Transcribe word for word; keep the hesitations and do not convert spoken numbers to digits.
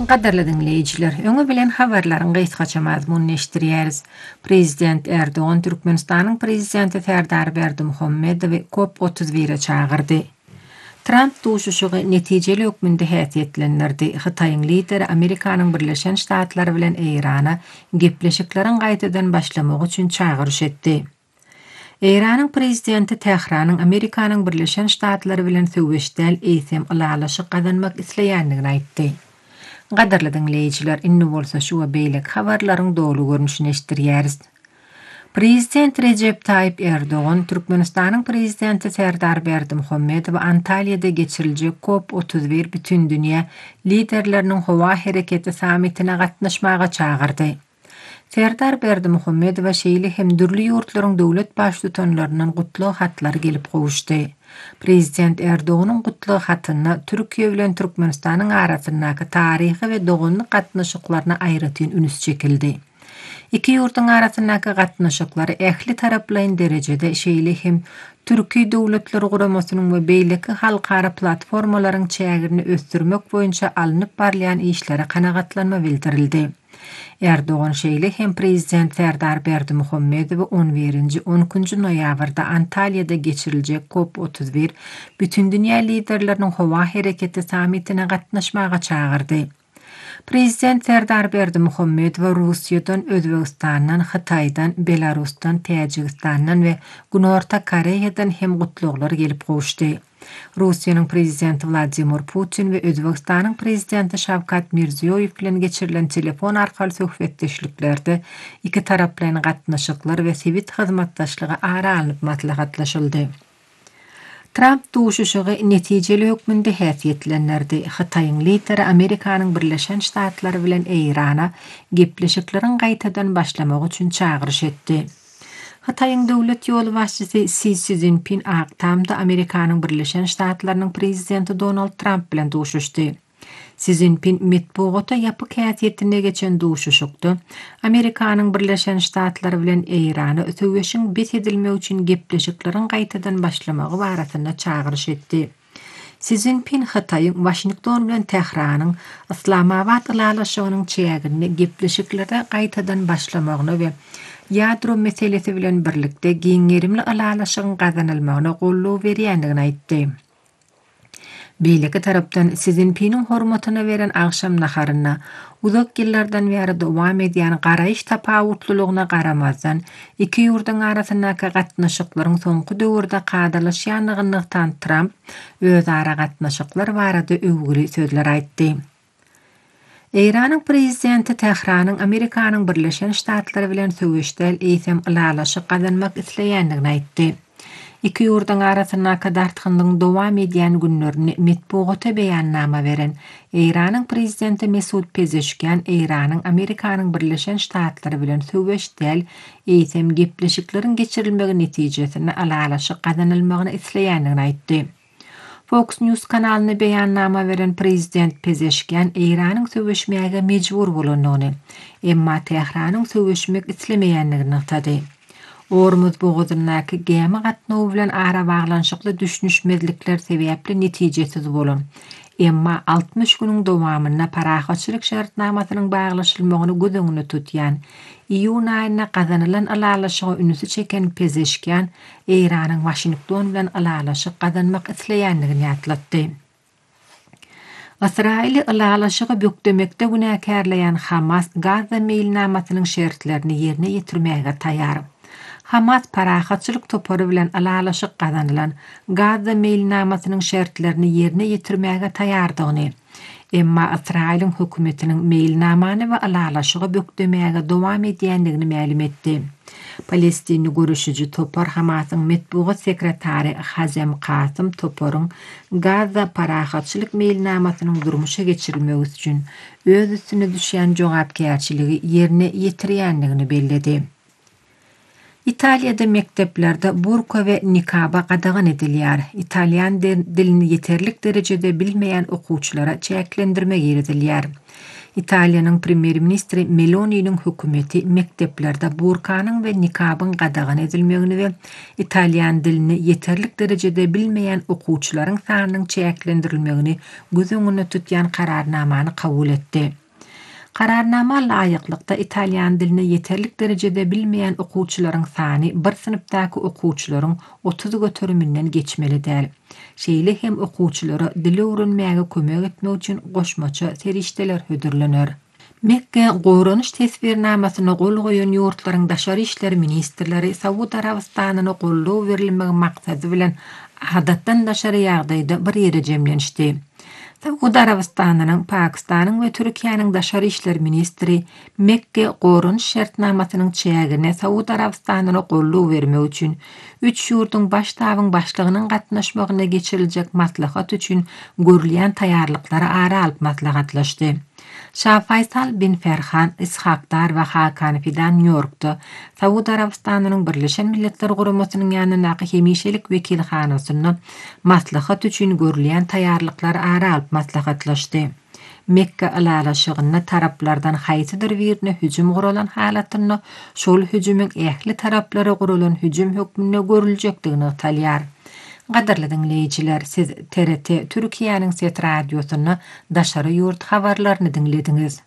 Qadarly dinleyijiler, öňe bilen habarlaryň gysgaça mazmunyny eşdirýäris. Prezident Erdogan Türkmenistanyň prezidenti Serdar Berdimuhammedowy COP otuz bire çagyrdy. Trump duşuşugy netijeli hökmünde häsiýetlendirdi. Hytaýyň lideri Amerikanyň Birleşen Ştatlary bilen Eýrana gepleşikleriň gaýtadan başlamak üçin çagyryş etdi. Eýranyň prezidenti Tehranyň Amerikanyň Birleşen Ştatlary bilen söwüşdäl eýsem ulalaşyk gazanmak isleýändigini aýtdy. Qadarly dinleyijiler, inni bolsa şu we beýlek habarlaryň dolu görnüşini eşdirýäris. Prezident Recep Tayyip Erdogan Türkmenistanyň prezidenti Serdar Berdimuhammedowy Antalya'da geçiriljek COP otuz bir bütün dünýä liderleriniň howa hereketi samitine gatnaşmaga çagyrdy. Serdar Berdimuhammedow şeýle hem dürli ýurtlaryň döwlet başlytanlarynyň gutluk hatlary gelip gowuşdy. Prezident Erdoganyň gutluk hatyna Türkiýe bilen Türkmenistanyň arasyndaky taryhy we dogunly gatnaşyklaryna aýratyn ünüs çekildi. Iki ýurtyň arasyndaky gatnaşyklary ähli taraplaryň derejede şeýle hem Türkiýe döwletleri guramasynyň we beýleki halkara platformalaryň çägirini ösdürmek boýunça alınıp barlayan işlere kanagatlanma bildirildi. Erdogan şeýle hem prezident Serdar Berdimuhammedowy on birinji on üçinji noýabrda Antalya'da geçiriljek COP otuz bir bütün dünýä liderleriniň howa hereketi samitine gatnaşmaga çagyrdy. Prezident Serdar Berdimuhammedow Russiýadan, Özbegistandan, Hytaýdan, Belarusdan, Täjikistandan we Günorta Koreýadan hem gutluklar gelip gowuşdy. Russiýanyň prezidenti Vladimir Putin we Özbegistanyň prezidenti Şawkat Mirziýoýew bilen geçirilen telefon arkaly söhbetdeşliklerde iki taraplaryň gatnaşyklar we sivit hyzmatdaşlygy aralanyp maslahatlaşyldy. Trump duşuşugy netijeli hökmünde häsiýetlendirdi. Hytaýyň lideri Amerikanyň Birleşen Ştatlary bilen Eýrana gepleşikleriň gaýtadan başlamak üçin çagyryş etdi. Hytaýyň döwlet ýol başçysy Xi Jinping aktamda Amerikanyň Birleşen Ştatlarynyň prezidenti Donald Trump bilen duşuşdy. Xi Jinping metbuata ýapyk häsiýetinde geçen duşuşykda Amerikanyň Birleşen Ştatlary bilen Eýrana söwüşiň bet edilmek üçin gepleşikleriň gaýtadan başlamagy barasynda çagyryş etdi. Xi Jinping Hytaýyň Washington bilen Tehranyň Islamabad ulalaşygynyň çägirini gepleşiklerde gaýtadan başlamagyny we ýadro meselesi bilen birlikde giňerimli ulalaşygyň gazanylmagyna gollaw berýändigini aýtdy. Beýleki tarapdan Xi Jinping'in hormatyna beren akşam naharyna uzak ýyllardan beri dowam edýän garaýyş tapawutlylygyna garamazdan iki ýurtyň arasyndaky gatnaşyklaryň soňky döwürde gadalaşýanlygyndan Trump özara gatnaşyklar barada öwgüli sözler aýtdy. Eýranyň prezidenti Tehranyň Amerikanyň Birleşen Ştatlary bilen söwüşdäl eýsem ulalaşyk gazanmak isleýändigini aýtdy. İki ýurtyň arasyndaky dartgynlygyň dowam edýän günlerini metbuata beýannama beren Eýranyň prezidenti Mesut Pezeshkian Eýranyň Amerikanyň Birleşen Ştatlary bilen söwüşdäl eýsem gepleşikleriň geçirilmegi netijesinde ulalaşyk gazanylmagyny isleýändigini aýtdy. Fox News kanalyna beýannama beren prezident Pezeshkian Eýranyň söwüşmäge mejbur bolanyny, emma Tehranyň söwüşmek islemeýändigini aýtdy. Ormuz boğazyndaky gemi gatnawy bilen ara baglanşykly düşnüşmezlikler sebäpli netijesiz bolan. Emma altmış günüň dowamyna parahaçylyk şartnamasynyň baglaşylmagyny gözüňde tutýan. İýun aýyna gazanylan ulalaşygy ünüsi çeken Pezeshkian Eýranyň Washington bilen ulalaşyk gazanmak isleýändigini ýatlatdy. Israil ulalaşygy bökdemekde günäkärleýän Hamas Gaza meýilnamasynyň şertlerini ýerine ýetirmäge taýar. Hamas parahaçylyk topary bilen ulalaşyk gazanylan Gaza meýilnamasynyň şertlerini ýerine ýetirmäge taýardygyny, emma Israil'in hökümetiniň meýilnamany we ulalaşygy bökdemäge dowam edýändigini ma'lum etdi. Palestinli görüşüji topar Hamasyň metbuat sekretary Hazem Qasym toparyň Gaza parahaçylyk meýilnamasynyň durmuşa geçirilmegi üçin öz üstüne düşýän jogapkärçiligi ýerine ýetirýändigini belledi. İtalya'da mekteplerde burka ve nikaba qadağan edilýär. İtalyan dilini yeterlik derecede bilmeyen okuwçylara çäklendirme girilýär. Italiýanyň premier ministri Meloni'niň hökümeti mekteplerde burkanyň we nikabın gadagyn edilmegini we italyan dilini yeterlik derejede bilmeýän okuwçylaryň sanynyň çäklendirilmegini göz öňüne tutýan kararnamany kabul etdi. Kararnama laýyklykda italyan dilini yeterlik derejede bilmeýän okuwçylaryň sany bir synpdaky okuwçylaryň otuz göteriminden geçmeli däl. Şeýle hem okuwçylara dili öwrenmäge kömek etmek üçin goşmaça serişdeler hödürlener. Mekke goranyş tesbirnamasyna gol goýan ýurtlaryň daşary işler ministrleri Saud Arabistanyny gollaw berilmegi maksady bilen adatdan daşary ýagdaýda bir ýere jemlenişdi. Saud Arabistanynyň, Pakistanyň we Türkiýanyň daşary işler ministri Mekke goranyş şertnamasynyň çägine Saud Arabistanyny gollaw bermek üçin üç ýurduň başdabyň başlygynyň gatnaşmagyna geçiriljek maslahat üçin görülýän taýýarlyklary ara alyp maslahatlaşdy. Şah Faysal bin Ferhan, İshakdar we Hakan Fidan New York'da Saud Arabistanynyň Birleşen Milletler Guramasynyň ýanynaky hemişelik wekilhanasyny maslahat üçin görülýän taýýarlyklary ara alyp maslahatlaşdy. Mekke alalaşygyny taraplardan haýsydyr birine hüjüm guralan halatyny şol hüjümüň ähli taraplary guralan hüjüm hökmüne görüljekdigini talýar. Gaderli dinleyijiler, siz T R T Türkiýanyň Set radiosyny daşary ýurt habarlaryny dinlediňiz.